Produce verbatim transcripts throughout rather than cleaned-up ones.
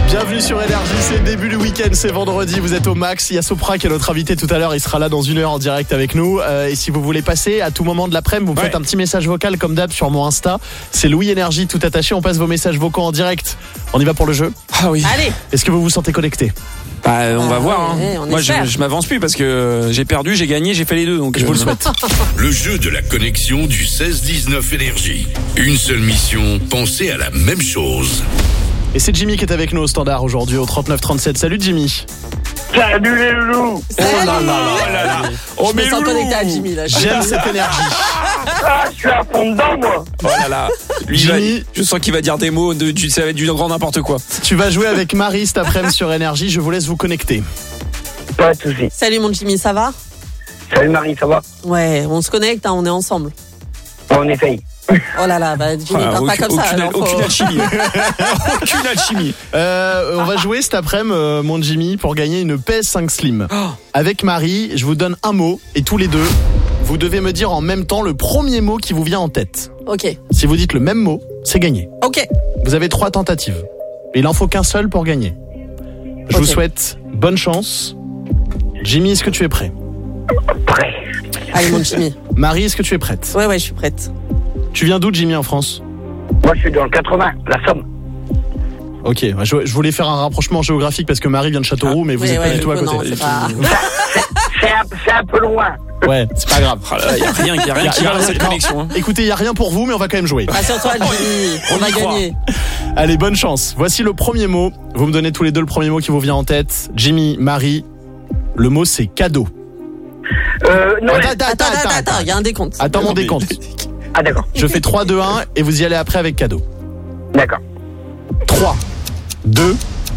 Bienvenue sur Énergie, c'est le début du week-end, c'est vendredi, vous êtes au max. Il y a Sopra qui est notre invité tout à l'heure, il sera là dans une heure en direct avec nous. Euh, et si vous voulez passer à tout moment de l'après-midi, vous me faites ouais. un petit message vocal comme d'hab sur mon Insta. C'est Louis Énergie tout attaché, on passe vos messages vocaux en direct. On y va pour le jeu ? Ah oui. Allez. Est-ce que vous vous sentez connecté ? Bah, on va ah, voir. Hein. Ouais, Moi, je, je m'avance plus parce que j'ai perdu, j'ai gagné, j'ai fait les deux. Donc je euh... vous le souhaite. Le jeu de la connexion du seize dix-neuf Énergie. Une seule mission, pensez à la même chose. Et c'est Jimmy qui est avec nous au standard aujourd'hui au trente-neuf trente-sept. Salut Jimmy. Salut les loulous. Oh là là là là là. Oh, je me sens connecté à Jimmy là. J'aime cette énergie. Ah, je suis à fond dedans moi. Oh là là. Lui, Jimmy, va, je sens qu'il va dire des mots, de, du, ça va être du grand n'importe quoi. Tu vas jouer avec Marie cet après-midi sur Énergie, je vous laisse vous connecter. Pas de soucis. Salut mon Jimmy, ça va ? Salut Marie, ça va ? Ouais, on se connecte, hein, on est ensemble. On essaye. Oh là là, bah Jimmy, Ah, parle aucune, pas comme ça. aucune, Alors, faut... aucune alchimie. Aucune alchimie. Euh, on va jouer cet après-midi, euh, mon Jimmy, pour gagner une P S cinq Slim. Oh. Avec Marie, je vous donne un mot et tous les deux, vous devez me dire en même temps le premier mot qui vous vient en tête. Ok. Si vous dites le même mot, c'est gagné. Ok. Vous avez trois tentatives. Il en faut qu'un seul pour gagner. Je Ok. vous souhaite bonne chance. Jimmy, est-ce que tu es prêt ? Prêt. Allez mon Jimmy. Marie, est-ce que tu es prête ? Ouais, ouais, je suis prête. Tu viens d'où, Jimmy, en France ? Moi je suis dans le quatre-vingts, la Somme. Ok, je, je voulais faire un rapprochement géographique parce que Marie vient de Châteauroux, mais vous Oui, êtes ouais, pas du tout à du coup, côté. non, c'est pas... C'est un, c'est un peu loin. Ouais, c'est pas grave. Oh là là, y a rien, y a rien Y a- qui y a va dans rien- cette non. connexion. Hein. Écoutez, il n'y a rien pour vous, mais on va quand même jouer. Rassure-toi Jimmy, on, On va y croit. gagner. Allez, bonne chance. Voici le premier mot. Vous me donnez tous les deux le premier mot qui vous vient en tête. Jimmy, Marie, le mot c'est cadeau. Euh, non. Attends, Attends, attends, attends, il y a un décompte. Attends mon Non, mais- décompte. Ah d'accord, Je fais trois, deux, un et vous y allez après avec cadeau. d'accord. trois, deux,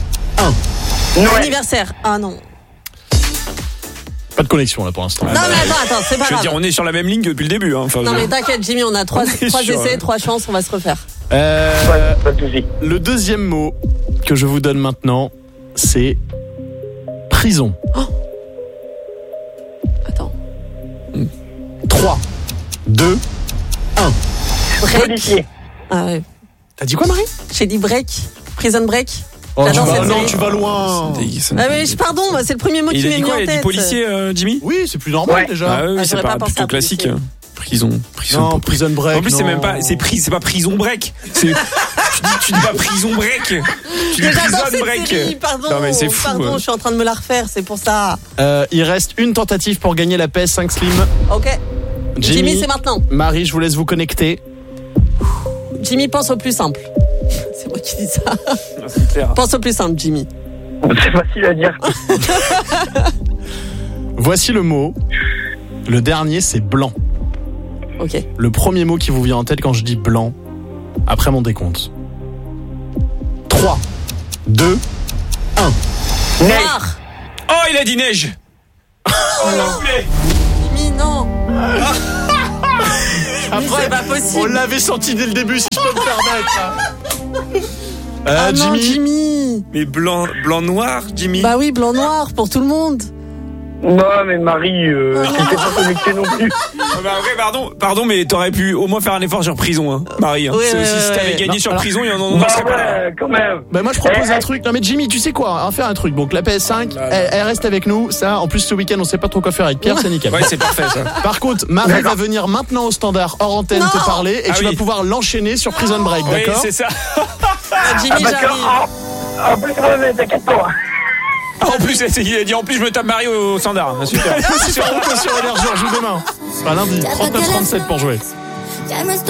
Noël. Anniversaire. Ah non. pas de connexion là pour l'instant. Non mais attends, attends, c'est pas Je veux grave. dire, on est sur la même ligne depuis le début. Hein. Enfin, Non je- mais t'inquiète Jimmy, on a trois, On est trois sur, essais, euh, trois chances, on va se refaire. Euh, Pas, pas de soucis. le deuxième mot que je vous donne maintenant, c'est prison. Attends. trois, deux, Break. Policier. Ah ouais. t'as dit quoi Marie ? J'ai dit break. Prison break. Oh, tu J'adore vas, cette non, série. tu vas loin. C'est dégueu, ça. Ah mais je- pardon, moi, c'est le premier mot Il qui a m'est dit mis quoi en Il a tête. dit policier, euh, Jimmy. Oui, c'est plus normal Ouais. déjà. Ah oui, Ah, c'est j'aurais pas pas pensé plutôt à classique. policier. Prison, prison. Non, prison break. En plus, c'est non. même pas, c'est pris, c'est pas prison break. C'est, tu dis, tu dis pas prison break. Tu dis Mais j'adore prison cette break. série, pardon. Non mais c'est fou. Pardon, je suis en train de me la refaire, c'est pour ça. Euh, il reste une tentative pour gagner la P S cinq Slim. Ok. Jimmy, Jimmy, c'est maintenant. Marie, je vous laisse vous connecter. Jimmy, pense au plus simple. C'est moi qui dis ça. Ah, c'est clair. Pense au plus simple, Jimmy. C'est facile à dire. Voici le mot. Le dernier, c'est blanc. Ok. Le premier mot qui vous vient en tête quand je dis blanc, après mon décompte. trois, deux, Neige. Noir. Oh, il a dit neige. Jimmy, non. Mais c'est pas on possible. l'avait senti dès le début, si je peux me permettre. Euh, Ah non, Jimmy, Jimmy. Mais blanc, blanc noir, Jimmy. Bah oui, blanc noir pour tout le monde. Non mais Marie, euh, tu t'es pas connecté non plus. Ah bah ouais, pardon, pardon, mais t'aurais pu au moins faire un effort sur prison, hein, Marie. Hein. Oui, C'est oui, aussi oui, si t'avais oui. gagné Non, sur alors- prison, il y en a. Bah serait pas là. ouais, quand même. bah moi je propose Eh, un eh. truc. Non mais Jimmy, tu sais quoi, on va faire un truc. Donc la P S cinq, Là, là. elle, elle reste avec nous. Ça, en plus ce week-end, on sait pas trop quoi faire avec Pierre, c'est nickel. Ouais, c'est parfait ça. Par contre, Marie va venir maintenant au standard hors antenne Non. te parler et Ah tu oui. vas pouvoir l'enchaîner sur Prison Break, Oui, d'accord? c'est ça. Ah, Jimmy, Ah, parce que, j'arrive. en, en plus, ouais, mais t'inquiète pas. En plus, c'est- il a dit en plus je me tape Mario au standard. Ah, super. Super, on peut sur Énergie, on joue demain. Pas lundi, trente-neuf trente-sept pour jouer. Ya no estoy